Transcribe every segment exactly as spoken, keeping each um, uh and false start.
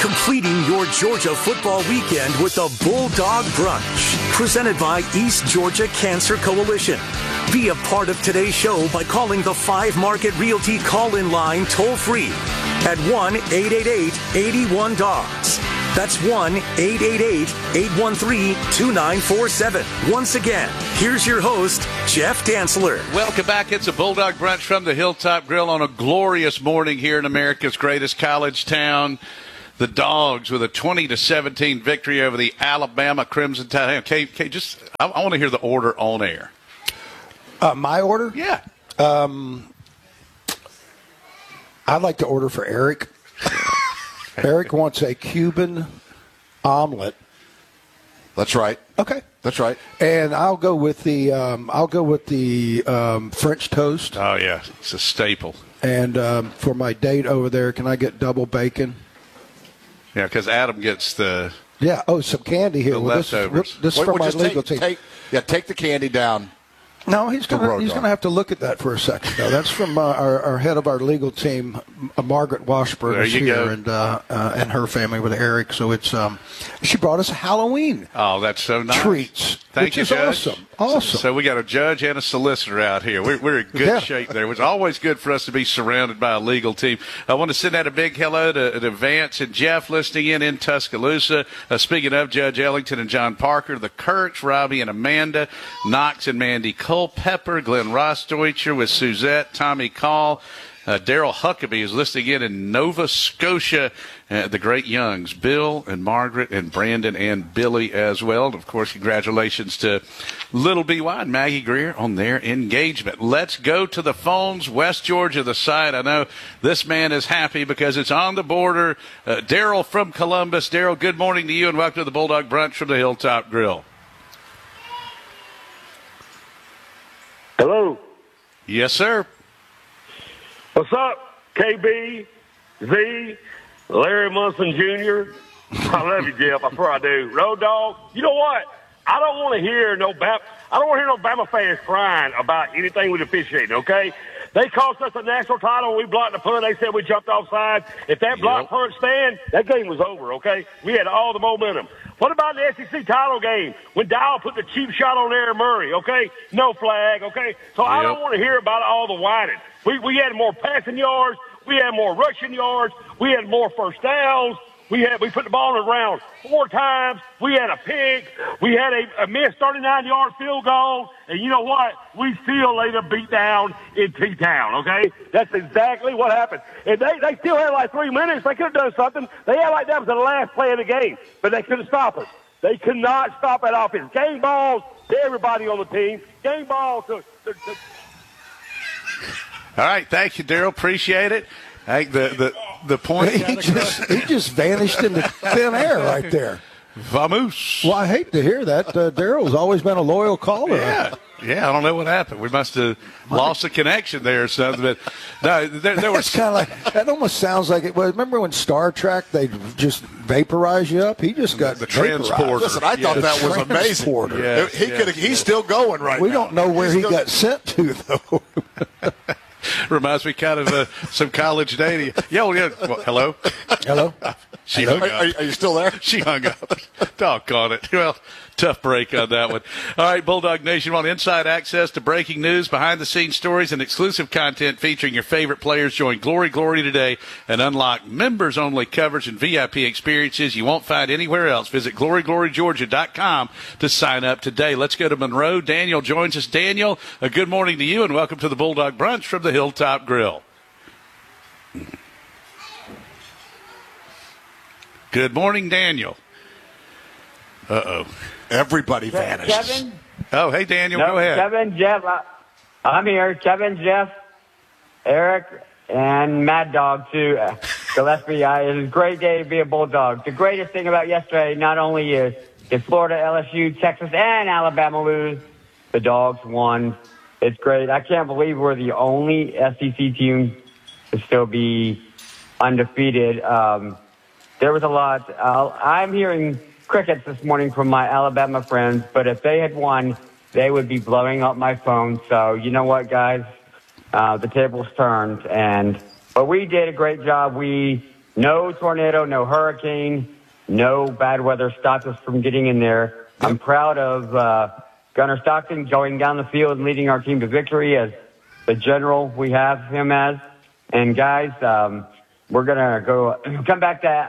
completing your Georgia football weekend with the Bulldog Brunch, presented by East Georgia Cancer Coalition. Be a part of today's show by calling the Five Market Realty call-in line toll-free at one eight eight eight, eight one, D O G S. That's one eight eight eight, eight one three, two nine four seven. Once again, here's your host, Jeff Dantzler. Welcome back. It's a Bulldog Brunch from the Hilltop Grill on a glorious morning here in America's greatest college town. The Dogs with a twenty to seventeen victory over the Alabama Crimson Tide. Okay, okay, just I, I want to hear the order on air. Uh, my order? Yeah. Um, I'd like to order for Eric. Eric wants a Cuban omelet. That's right. Okay, that's right. And I'll go with the um, I'll go with the um, French toast. Oh yeah, it's a staple. And um, for my date over there, can I get double bacon? Yeah, because Adam gets the yeah. Oh, some candy here. the well, leftovers. This, this is Wait, from well, my just legal take, team. Take, yeah, take the candy down. No, he's To going Road he's Dog. going to have to look at that for a second. No, that's from uh, our, our head of our legal team, uh, Margaret Washburn, There is you here, go. and uh, uh, and her family with Eric. So it's um, she brought us Halloween Oh, that's so nice. treats, Thank which you, is Judge. awesome. Awesome. So we got a judge and a solicitor out here. We're, we're in good Yeah. shape there. It was always good for us to be surrounded by a legal team. I want to send out a big hello to, to Vance and Jeff listening in in Tuscaloosa. Uh, speaking of Judge Ellington and John Parker, the Kirks, Robbie and Amanda, Knox and Mandy Culpepper, Glenn Rostdeutcher with Suzette, Tommy Call. Uh, Daryl Huckabee is listening in in Nova Scotia. Uh, the great Youngs, Bill and Margaret and Brandon and Billy as well. And, of course, congratulations to Little B Y and Maggie Greer on their engagement. Let's go to the phones. West Georgia, the side. I know this man is happy because it's on the border. Uh, Daryl from Columbus. Daryl, good morning to you and welcome to the Bulldog Brunch from the Hilltop Grill. Hello. Yes, sir. What's up, K B, Z, Larry Munson Junior? I love you, Jeff. I swear I do. Road Dog. You know what? I don't want to hear no Bama. I don't want to hear no Bama fans crying about anything with officiating. Okay? They cost us a national title. We blocked the punt. They said we jumped offside. If that block Yep. punt stand, that game was over. Okay? We had all the momentum. What about the S E C title game when Dow put the cheap shot on Aaron Murray? Okay? No flag. Okay? So I Yep. don't want to hear about all the whining. We we had more passing yards. We had more rushing yards. We had more first downs. We had we put the ball in the ground four times. We had a pick. We had a, a missed thirty-nine yard field goal. And you know what? We still laid a beat down in T-Town, okay? That's exactly what happened. And they, they still had like three minutes. They could have done something. They had like that was the last play of the game. But they couldn't stop us. They could not stop that offense. Game balls to everybody on the team. Game balls to, to, to All right. Thank you, Daryl. Appreciate it. Hey, the, the, the point. he just he just vanished into thin air right there. Vamoose. Well, I hate to hear that. Uh, Daryl's always been a loyal caller. Yeah, yeah. I don't know what happened. We must have lost a connection there or something. But no, there, there It's was. kind of like that. Almost sounds like it. Well, remember when Star Trek they just vaporize you up? He just got The vaporized. transporter. Listen, I thought Yeah, that was amazing. transporter. Yeah, he yeah. could. He's still going right We now. don't know where He's he still- got sent to, though. Reminds me kind of uh, some college dating. Yeah, well, yeah. Well, hello. Hello. She Are, hung are, up. are you still there? She hung up. Doggone it. Well, tough break on that one. All right, Bulldog Nation, want inside access to breaking news, behind-the-scenes stories, and exclusive content featuring your favorite players. Join Glory Glory today and unlock members-only coverage and V I P experiences you won't find anywhere else. Visit glory glory georgia dot com to sign up today. Let's go to Monroe. Daniel joins us. Daniel, a good morning to you, and welcome to the Bulldog Brunch from the Hilltop Grill. Good morning, Daniel. Uh-oh. Everybody vanished. Kevin? Oh, hey, Daniel, No, go ahead. Kevin, Jeff. I, I'm here. Kevin, Jeff, Eric, and Mad Dog, too. Uh, Gillespie, uh, it was a great day to be a Bulldog. The greatest thing about yesterday not only is did Florida, L S U, Texas, and Alabama lose, the Dogs won. It's great. I can't believe we're the only S E C team to still be undefeated. Um, there was a lot. Uh, I'm hearing crickets this morning from my Alabama friends, but if they had won, they would be blowing up my phone. So you know what, guys? Uh, the tables turned, and but we did a great job. We no tornado, no hurricane, no bad weather stopped us from getting in there. I'm proud of uh, Gunnar Stockton going down the field and leading our team to victory as the general we have him as. And guys, um, we're going to go come back to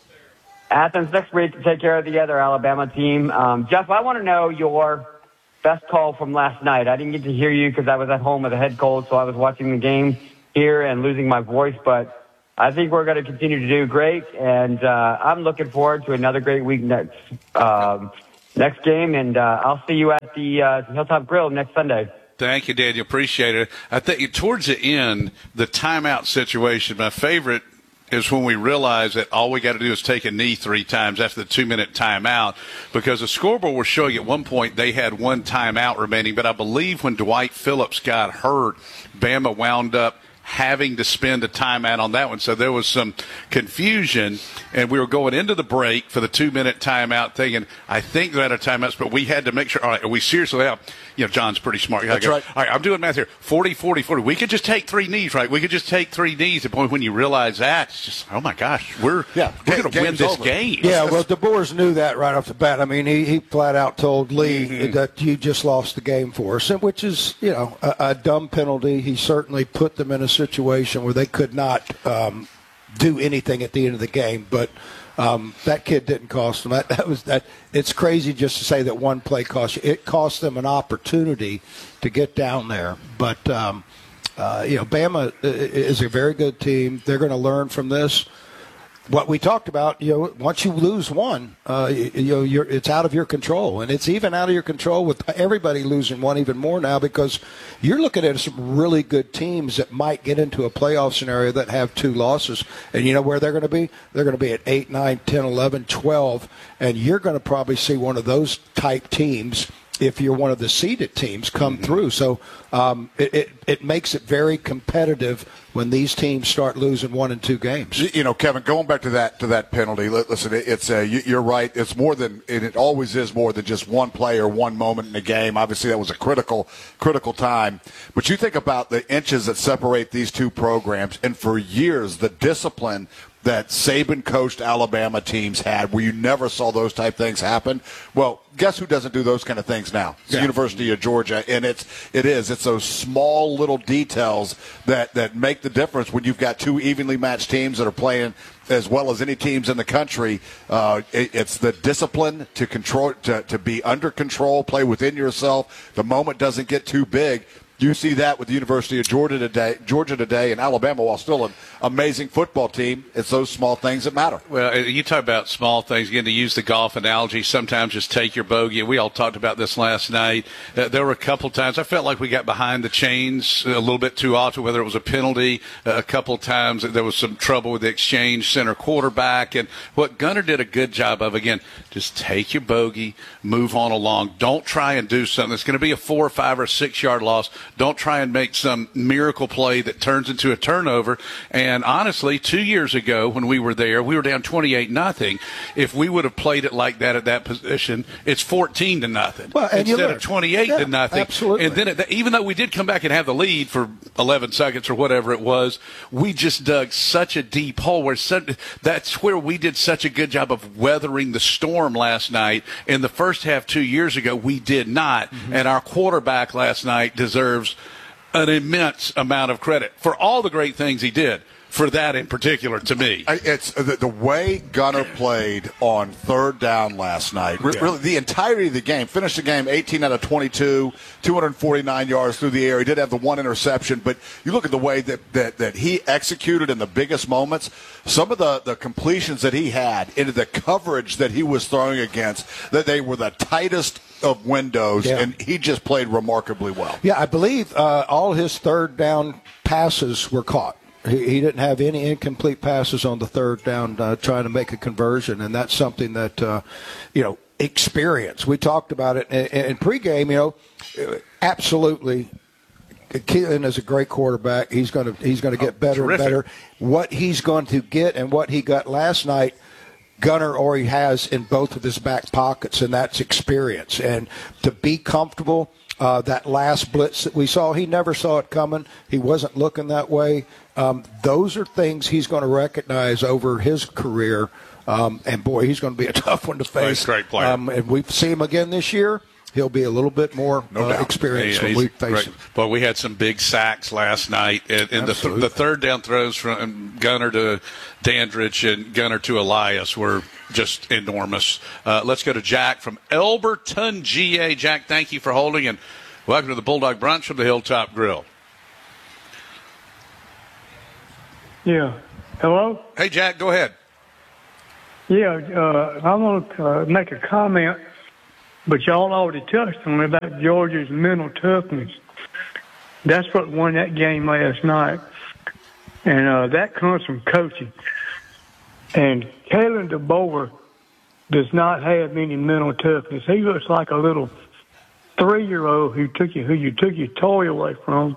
Athens next week to take care of the other Alabama team. Um, Jeff, I want to know your best call from last night. I didn't get to hear you because I was at home with a head cold, so I was watching the game here and losing my voice. But I think we're going to continue to do great, and uh, I'm looking forward to another great week next um, next game. And uh, I'll see you at the uh, Hilltop Grill next Sunday. Thank you, Daniel. Appreciate it. I think towards the end, the timeout situation, my favorite is when we realize that all we got to do is take a knee three times after the two-minute timeout, because the scoreboard was showing at one point they had one timeout remaining, but I believe when Dwight Phillips got hurt, Bama wound up having to spend a timeout on that one. So there was some confusion, and we were going into the break for the two-minute timeout thinking, I think they're out of timeouts, but we had to make sure, all right, are we seriously out? You know, John's pretty smart. That's go, right. All right, I'm doing math here. forty, forty, forty. We could just take three knees, right? We could just take three knees. The point when you realize that, it's just, oh, my gosh, we're, yeah, we're going to win this over. game. Yeah, well, DeBoers knew that right off the bat. I mean, he, he flat out told Lee Mm-hmm. that you just lost the game for us, and which is, you know, a, a dumb penalty. He certainly put them in a situation where they could not um, do anything at the end of the game. But um, that kid didn't cost them. That, that was that. It's crazy just to say that one play cost you. It cost them an opportunity to get down there. But um, uh, you know, Bama is a very good team. They're going to learn from this. What we talked about, you know, once you lose one, uh, you, you know, you're, it's out of your control, and it's even out of your control with everybody losing one even more now, because you're looking at some really good teams that might get into a playoff scenario that have two losses, and you know where they're going to be? They're going to be at eight, nine, ten, eleven, twelve, and you're going to probably see one of those type teams, if you're one of the seeded teams, come mm-hmm. through. So um, it, it, it makes it very competitive when these teams start losing one and two games. You know, Kevin, going back to that to that penalty, listen, it's uh, you're right. It's more than, and it always is more than just one play or one moment in a game. Obviously, that was a critical critical time. But you think about the inches that separate these two programs, and for years, the discipline that Saban coached Alabama teams had, where you never saw those type things happen. Well, guess who doesn't do those kind of things now? It's yeah. the University of Georgia, and it's it is it's those small little details that that make the difference when you've got two evenly matched teams that are playing as well as any teams in the country. Uh, it, it's the discipline to control, to, to be under control, play within yourself. The moment doesn't get too big. You see that with the University of Georgia today, Georgia today, and Alabama, while still an amazing football team. It's those small things that matter. Well, you talk about small things. Again, to use the golf analogy, sometimes just take your bogey. We all talked about this last night. Uh, there were a couple times I felt like we got behind the chains a little bit too often, whether it was a penalty. Uh, a couple times there was some trouble with the exchange center quarterback. And what Gunnar did a good job of, again, just take your bogey, move on along. Don't try and do something. It's going to be a four or five or six-yard loss. Don't try and make some miracle play that turns into a turnover. And honestly, two years ago when we were there, we were down twenty-eight nothing. If we would have played it like that at that position, it's fourteen to nothing well, instead of twenty-eight yeah, to nothing. Absolutely. And then it, even though we did come back and have the lead for eleven seconds or whatever it was, we just dug such a deep hole. Where such, that's where we did such a good job of weathering the storm last night. In the first half two years ago, we did not. Mm-hmm. And our quarterback last night deserves an immense amount of credit for all the great things he did. For that in particular, to me. It's the, the way Gunnar played on third down last night. Yeah. Really, the entirety of the game. Finished the game eighteen out of twenty-two, two hundred forty-nine yards through the air. He did have the one interception, but you look at the way that, that, that he executed in the biggest moments, some of the, the completions that he had into the coverage that he was throwing against, that they were the tightest of windows, yeah. and he just played remarkably well. Yeah, I believe uh, all his third down passes were caught. He, he didn't have any incomplete passes on the third down uh, trying to make a conversion, and that's something that, uh, you know, experience. We talked about it in, in pregame, you know, absolutely. Keelan is a great quarterback. He's going to he's going to get oh, better terrific. and better. What he's going to get and what he got last night, Gunnar already has in both of his back pockets, and that's experience. And to be comfortable, uh, that last blitz that we saw, he never saw it coming. He wasn't looking that way. Um, those are things he's going to recognize over his career. Um, and, boy, he's going to be a tough one to face. Well, great player. Um, and we see him again this year. He'll be a little bit more no uh, experienced Yeah, when we he's face great. him. But we had some big sacks last night. And, and the, th- the third down throws from Gunner to Dandridge and Gunner to Elias were just enormous. Uh, let's go to Jack from Elberton, G A. Jack, thank you for holding, and welcome to the Bulldog Brunch from the Hilltop Grill. Yeah. Hello? Hey, Jack, go ahead. Yeah, uh, I want to uh, make a comment, but y'all already touched on it about Georgia's mental toughness. That's what won that game last night. And uh, that comes from coaching. And Kalen DeBoer does not have any mental toughness. He looks like a little three-year-old who took you, who you took your toy away from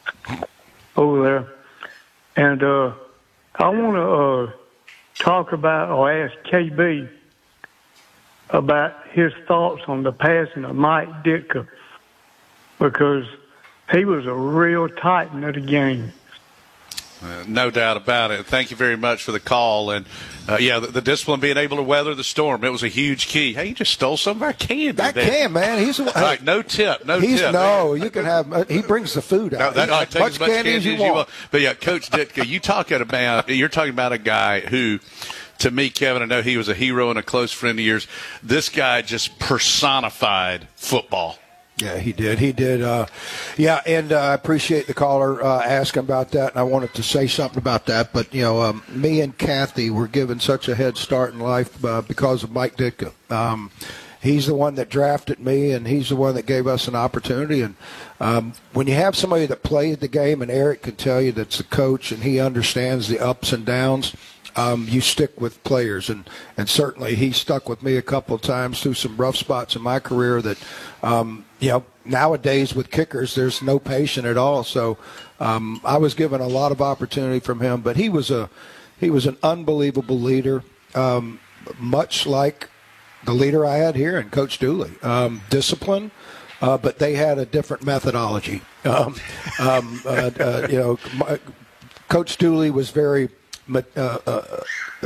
over there. And uh, I want to uh, talk about or ask K B about his thoughts on the passing of Mike Ditka, because he was a real titan of the game. Uh, no doubt about it. Thank you very much for the call. And, uh, yeah, the, the discipline, being able to weather the storm, it was a huge key. Hey, you just stole some of our candy. That there. can, man. He's All right, no tip. No he's, tip. No, you can have uh, – he brings the food out. No, that, He- I take much as much candy as you as you want. want. But, yeah, Coach Ditka, you talking about – you're talking about a guy who – to me, Kevin, I know he was a hero and a close friend of yours. This guy just personified football. Yeah, he did. He did. Uh, yeah, and uh, I appreciate the caller uh, asking about that, and I wanted to say something about that. But, you know, um, me and Kathy were given such a head start in life uh, because of Mike Ditka. Um, he's the one that drafted me, and he's the one that gave us an opportunity. And um, when you have somebody that played the game, and Eric can tell you that's the coach, and he understands the ups and downs, Um, you stick with players, and, and certainly he stuck with me a couple of times through some rough spots in my career that, um, you know, nowadays with kickers, there's no patience at all. So um, I was given a lot of opportunity from him, but he was a he was an unbelievable leader, um, much like the leader I had here and Coach Dooley. Um, discipline, uh, but they had a different methodology. Um, um, uh, uh, you know, my, Coach Dooley was very Uh, uh,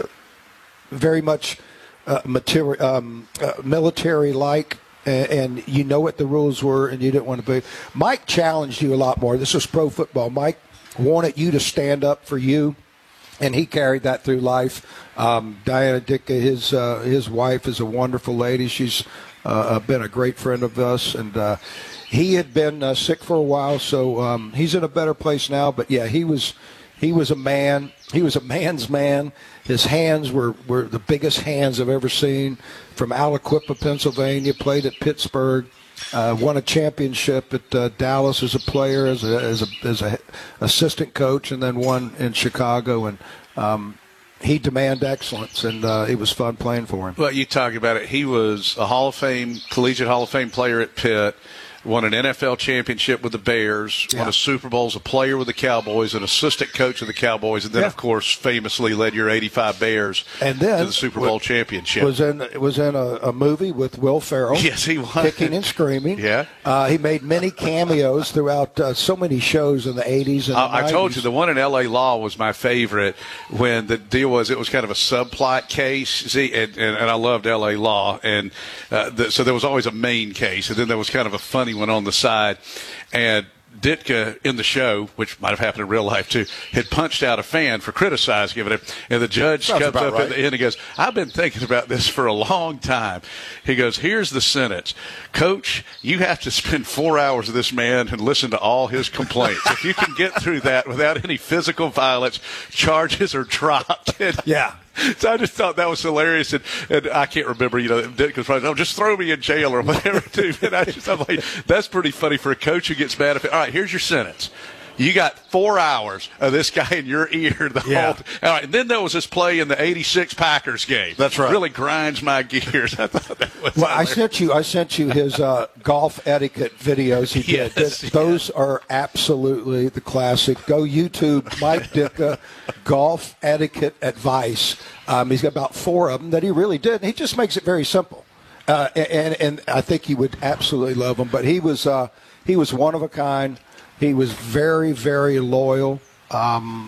very much uh, materi- um, uh, military-like, and, and you know what the rules were, and you didn't want to be. Mike challenged you a lot more. This was pro football. Mike wanted you to stand up for you, and he carried that through life. Um, Diana Ditka, his uh, his wife, is a wonderful lady. She's uh, been a great friend of us, and uh, he had been uh, sick for a while, so um, he's in a better place now. But yeah, he was. He was a man. He was a man's man. His hands were, were the biggest hands I've ever seen. From Aliquippa, Pennsylvania, played at Pittsburgh, uh, won a championship at uh, Dallas as a player, as a as a as a assistant coach, and then won in Chicago. And um, he demanded excellence, and uh, it was fun playing for him. Well, you talk about it. He was a Hall of Fame, collegiate Hall of Fame player at Pitt. Won an N F L championship with the Bears, Yeah. won a Super Bowl as a player with the Cowboys, an assistant coach of the Cowboys, and then, Yeah. of course, famously led your eighty-five Bears And then to the Super Bowl was, championship. Was in was in a, a movie with Will Ferrell. Yes, he was. Kicking and screaming. Yeah. Uh, he made many cameos throughout uh, so many shows in the eighties and the I, I told you nineties. the one in L A Law was my favorite. When the deal was, it was kind of a subplot case. See, and, and, and I loved L A Law, and uh, the, so there was always a main case, and then there was kind of a funny one on the side. And Ditka in the show, which might have happened in real life too, had punched out a fan for criticizing him. And the judge Sounds comes about up right. at the end and goes, I've been thinking about this for a long time. He goes, here's the sentence. Coach, you have to spend four hours with this man and listen to all his complaints. If you can get through that without any physical violence, charges are dropped. And Yeah. So I just thought that was hilarious, and, and I can't remember, you know, Ditka's probably, oh, just throw me in jail or whatever, too. And I just, I'm like, that's pretty funny for a coach who gets mad. If, all right, here's your sentence. You got four hours of this guy in your ear the Yeah. whole time. All right, and then there was this play in the eighty-six Packers game. That's right. Really grinds my gears. I thought that was Well, I hilarious. sent you. I sent you his uh, golf etiquette videos. He did. Yes, That- Those are absolutely the classic. Go YouTube Mike Ditka golf etiquette advice. Um, he's got about four of them that he really did. And he just makes it very simple, uh, and and I think you would absolutely love him. But he was uh, he was one of a kind. He was very very loyal. Um,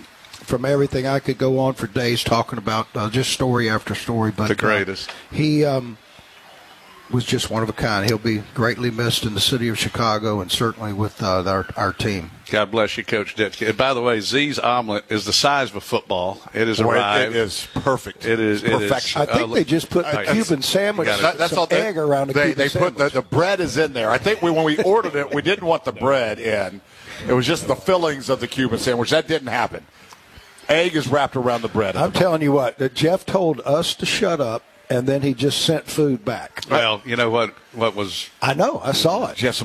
from everything. I could go on for days talking about uh, just story after story. But The greatest. Uh, he um, was just one of a kind. He'll be greatly missed in the city of Chicago and certainly with uh, our, our team. God bless you, Coach Ditka. And by the way, Z's omelet is the size of a football. It is Boy, arrived. It is perfect. It is. It perfection. is. I think uh, they just put the I- Cuban sandwich, That, some that's all they, egg around the they, Cuban they sandwich. put the, the bread is in there. I think we, when we ordered it, we didn't want the bread in. It was just the fillings of the Cuban sandwich. That didn't happen. Egg is wrapped around the bread. I'm telling you what, that Jeff told us to shut up, and then he just sent food back. Well, you know what? What was I know. I saw it. Jeff